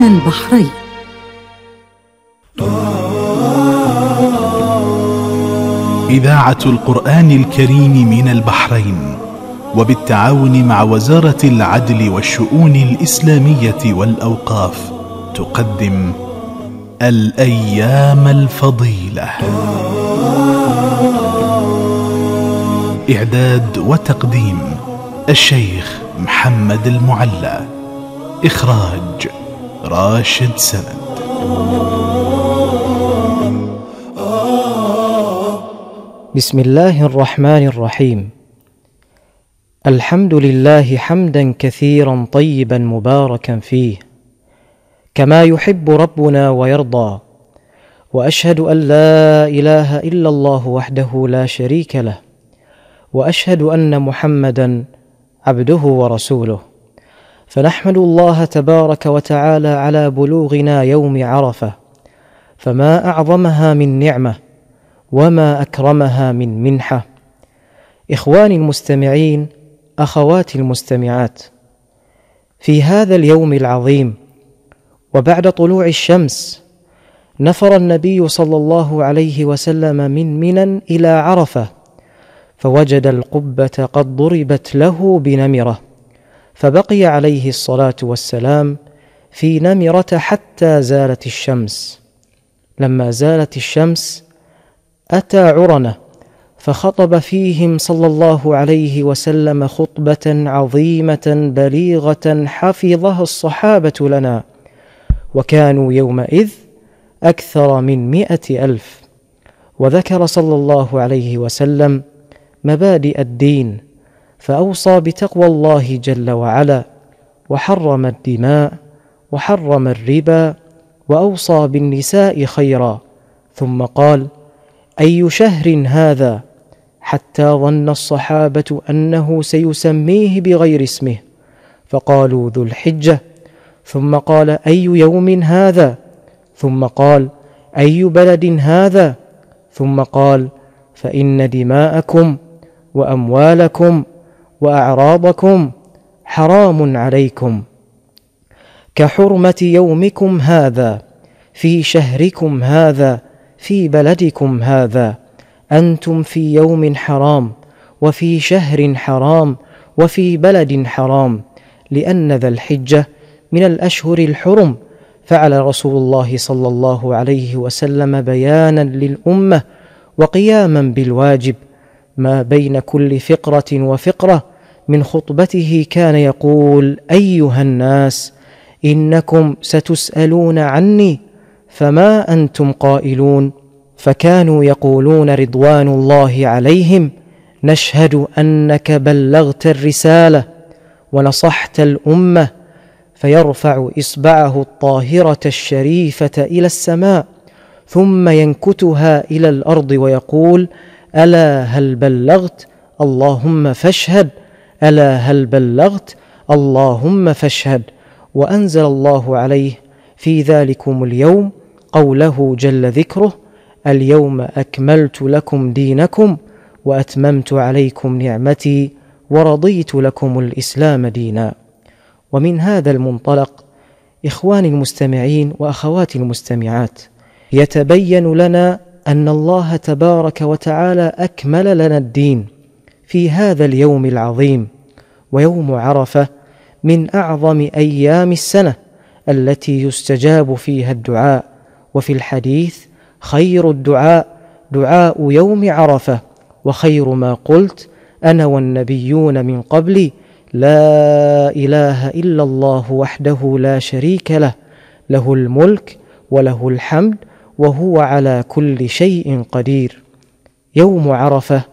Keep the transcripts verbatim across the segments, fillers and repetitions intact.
البحرين. إذاعة القرآن الكريم من البحرين وبالتعاون مع وزارة العدل والشؤون الإسلامية والأوقاف تقدم الأيام الفضيلة. إعداد وتقديم الشيخ محمد المعلى. إخراج راشد سند. بسم الله الرحمن الرحيم. الحمد لله حمدا كثيرا طيبا مباركا فيه كما يحب ربنا ويرضى، وأشهد أن لا إله إلا الله وحده لا شريك له، وأشهد أن محمدا عبده ورسوله. فنحمد الله تبارك وتعالى على بلوغنا يوم عرفة، فما أعظمها من نعمة وما أكرمها من منحة. إخواني المستمعين، أخواتي المستمعات، في هذا اليوم العظيم وبعد طلوع الشمس نفر النبي صلى الله عليه وسلم من منى إلى عرفة، فوجد القبة قد ضربت له بنمرة، فبقي عليه الصلاة والسلام في نمرة حتى زالت الشمس. لما زالت الشمس أتى عرنة فخطب فيهم صلى الله عليه وسلم خطبة عظيمة بليغة حفظها الصحابة لنا، وكانوا يومئذ أكثر من مئة ألف. وذكر صلى الله عليه وسلم مبادئ الدين، فأوصى بتقوى الله جل وعلا، وحرم الدماء وحرم الربا، وأوصى بالنساء خيرا، ثم قال: أي شهر هذا؟ حتى ظن الصحابة أنه سيسميه بغير اسمه، فقالوا: ذو الحجة. ثم قال: أي يوم هذا؟ ثم قال: أي بلد هذا؟ ثم قال: فإن دماءكم وأموالكم وأعراضكم حرام عليكم كحرمة يومكم هذا في شهركم هذا في بلدكم هذا. أنتم في يوم حرام وفي شهر حرام وفي بلد حرام، لأن ذا الحجة من الأشهر الحرم. فعل رسول الله صلى الله عليه وسلم بيانا للأمة وقياما بالواجب. ما بين كل فقرة وفقرة من خطبته كان يقول: أيها الناس، إنكم ستسألون عني فما أنتم قائلون؟ فكانوا يقولون رضوان الله عليهم: نشهد أنك بلغت الرسالة ونصحت الأمة. فيرفع إصبعه الطاهرة الشريفة إلى السماء، ثم ينكتها إلى الأرض ويقول: ألا هل بلغت؟ اللهم فاشهد. ألا هل بلغت؟ اللهم فاشهد. وأنزل الله عليه في ذلكم اليوم قوله جل ذكره: اليوم أكملت لكم دينكم وأتممت عليكم نعمتي ورضيت لكم الإسلام دينا. ومن هذا المنطلق، إخواني المستمعين وأخواتي المستمعات، يتبين لنا أن الله تبارك وتعالى أكمل لنا الدين في هذا اليوم العظيم. ويوم عرفة من أعظم أيام السنة التي يستجاب فيها الدعاء، وفي الحديث: خير الدعاء دعاء يوم عرفة، وخير ما قلت أنا والنبيون من قبلي لا إله إلا الله وحده لا شريك له، له الملك وله الحمد وهو على كل شيء قدير. يوم عرفة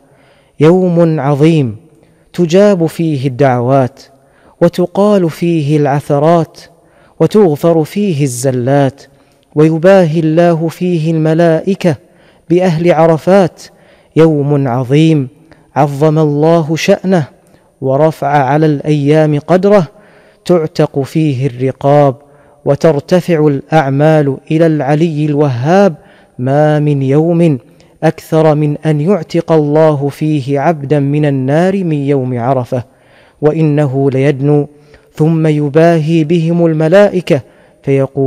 يوم عظيم تجاب فيه الدعوات، وتقال فيه العثرات، وتغفر فيه الزلات، ويباهي الله فيه الملائكة بأهل عرفات. يوم عظيم عظم الله شأنه ورفع على الأيام قدره، تعتق فيه الرقاب وترتفع الأعمال إلى العلي الوهاب. ما من يوم أكثر من أن يعتق الله فيه عبدا من النار من يوم عرفة، وإنه ليدنو ثم يباهي بهم الملائكة فيقول